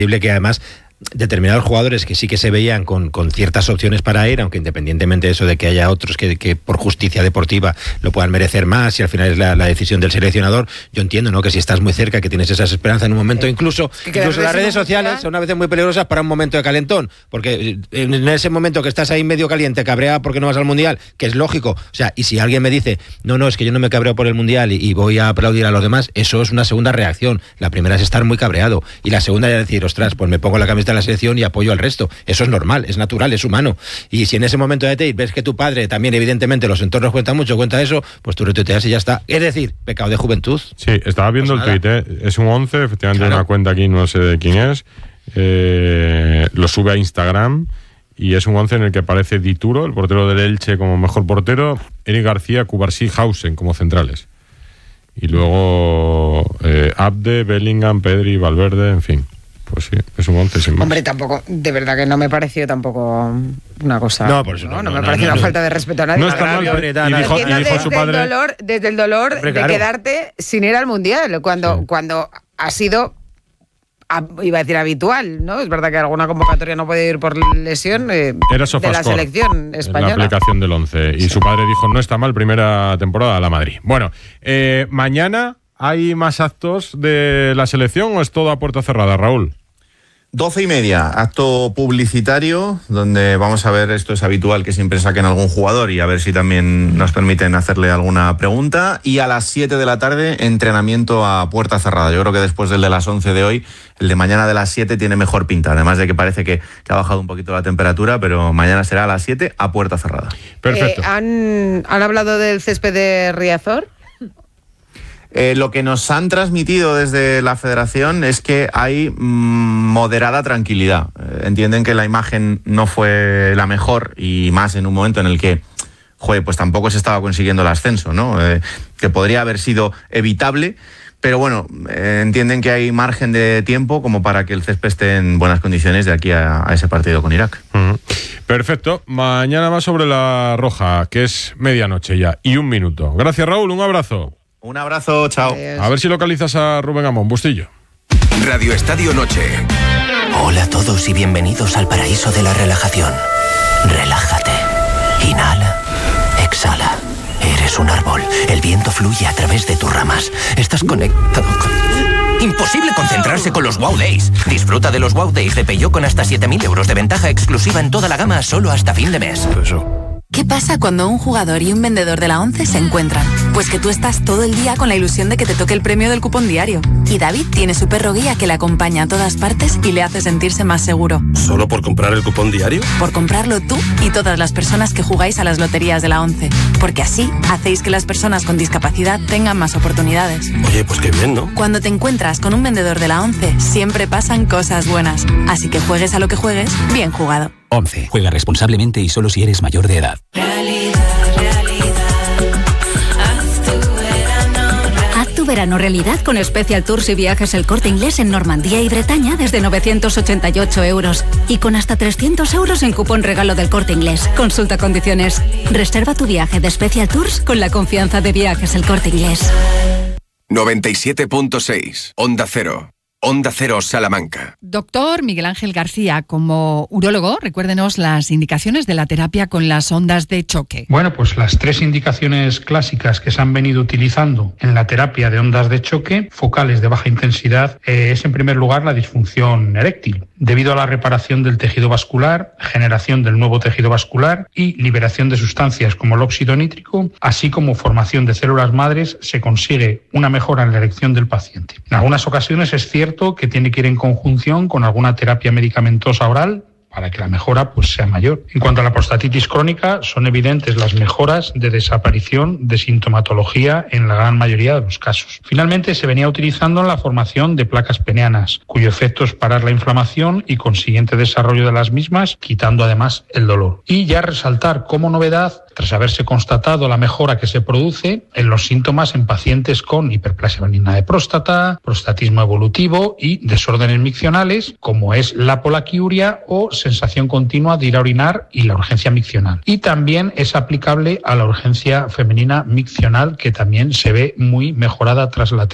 Que además determinados jugadores que sí que se veían con ciertas opciones para ir, aunque independientemente de eso de que haya otros que por justicia deportiva lo puedan merecer más y al final es la decisión del seleccionador, yo entiendo, ¿no?, que si estás muy cerca, que tienes esas esperanzas en un momento, incluso las redes sociales son a veces muy peligrosas para un momento de calentón, porque en ese momento que estás ahí medio caliente, cabreado porque no vas al Mundial, que es lógico, o sea, y si alguien me dice, no, es que yo no me cabreo por el Mundial y voy a aplaudir a los demás, eso es una segunda reacción. La primera es estar muy cabreado y la segunda es decir, ostras, pues me pongo la camiseta de la selección y apoyo al resto. Eso es normal, es natural, es humano. Y si en ese momento de te ves que tu padre también, evidentemente, los entornos cuentan mucho, cuenta eso, pues tú retuiteas y ya está. Es decir, pecado de juventud. Sí, estaba viendo el tuit, es un 11, efectivamente, claro. Una cuenta aquí, no sé de quién es, lo sube a Instagram y es un 11 en el que aparece Dituro, el portero del Elche, como mejor portero, Eric García, Cubarsí, Hausen como centrales. Y luego Abde, Bellingham, Pedri, Valverde, en fin. Pues sí, es un 11 sin más. Hombre, tampoco, de verdad que no me pareció tampoco una cosa... No, por eso no me pareció una falta de respeto a nadie. No está mal, y dijo su padre... Desde el dolor de quedarte sin ir al Mundial, cuando ha sido... iba a decir habitual, ¿no? Es verdad que alguna convocatoria no puede ir por lesión de la selección española. La aplicación del 11. Y su padre dijo, no está mal, primera temporada a la Madrid. Bueno, mañana ¿hay más actos de la selección o es todo a puerta cerrada, Raúl? 12:30, acto publicitario, donde vamos a ver, esto es habitual que siempre saquen algún jugador y a ver si también nos permiten hacerle alguna pregunta. Y a las 7 de la tarde, entrenamiento a puerta cerrada. Yo creo que después del de las 11 de hoy, el de mañana de las 7 tiene mejor pinta. Además de que parece que ha bajado un poquito la temperatura, pero mañana será a las 7 a puerta cerrada. Perfecto. ¿Han hablado del césped de Riazor? Lo que nos han transmitido desde la Federación es que hay moderada tranquilidad. Entienden que la imagen no fue la mejor y más en un momento en el que, pues tampoco se estaba consiguiendo el ascenso, ¿no? Que podría haber sido evitable, pero bueno, entienden que hay margen de tiempo como para que el césped esté en buenas condiciones de aquí a ese partido con Irak. Perfecto. Mañana más sobre la Roja, que es medianoche ya y 1 minuto. Gracias, Raúl. Un abrazo. Un abrazo, chao. A ver si localizas a Rubén Amón, Bustillo. Radio Estadio Noche. Hola a todos y bienvenidos al paraíso de la relajación. Relájate. Inhala. Exhala. Eres un árbol. El viento fluye a través de tus ramas. Estás conectado con... Imposible concentrarse con los Wow Days. Disfruta de los Wow Days de Peugeot con hasta 7.000 euros de ventaja exclusiva en toda la gama solo hasta fin de mes. ¿Qué pasa cuando un jugador y un vendedor de la ONCE se encuentran? Pues que tú estás todo el día con la ilusión de que te toque el premio del cupón diario. Y David tiene su perro guía que le acompaña a todas partes y le hace sentirse más seguro. ¿Solo por comprar el cupón diario? Por comprarlo tú y todas las personas que jugáis a las loterías de la ONCE. Porque así hacéis que las personas con discapacidad tengan más oportunidades. Oye, pues qué bien, ¿no? Cuando te encuentras con un vendedor de la ONCE, siempre pasan cosas buenas. Así que juegues a lo que juegues, bien jugado. 11. Juega responsablemente y solo si eres mayor de edad. Haz tu verano realidad con Special Tours y Viajes El Corte Inglés en Normandía y Bretaña desde 988 euros y con hasta 300 euros en cupón regalo del Corte Inglés. Consulta condiciones. Reserva tu viaje de Special Tours con la confianza de Viajes El Corte Inglés. 97.6 Onda Cero. Onda Cero Salamanca. Doctor Miguel Ángel García, como urólogo, recuérdenos las indicaciones de la terapia con las ondas de choque. Bueno, pues las 3 indicaciones clásicas que se han venido utilizando en la terapia de ondas de choque focales de baja intensidad es en primer lugar la disfunción eréctil, debido a la reparación del tejido vascular, generación del nuevo tejido vascular y liberación de sustancias como el óxido nítrico, así como formación de células madres, se consigue una mejora en la erección del paciente. En algunas ocasiones es cierto que tiene que ir en conjunción con alguna terapia medicamentosa oral para que la mejora sea mayor. En cuanto a la prostatitis crónica, son evidentes las mejoras de desaparición de sintomatología en la gran mayoría de los casos. Finalmente, se venía utilizando en la formación de placas penianas, cuyo efecto es parar la inflamación y consiguiente desarrollo de las mismas, quitando además el dolor. Y ya resaltar como novedad, tras haberse constatado la mejora que se produce en los síntomas en pacientes con hiperplasia benigna de próstata, prostatismo evolutivo y desórdenes miccionales, como es la polaquiuria o sensación continua de ir a orinar y la urgencia miccional. Y también es aplicable a la urgencia femenina miccional, que también se ve muy mejorada tras la